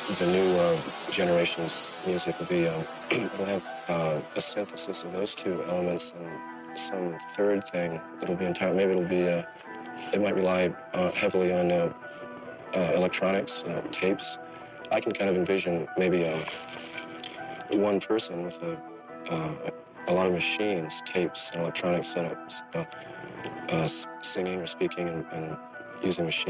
the new generation's music will be, it'll have a synthesis of those two elements and some third thing that'll be entire. Maybe it'll be, it might rely heavily on electronics, tapes. I can kind of envision maybe one person with a lot of machines, tapes, and electronic setups, singing or speaking and using machines.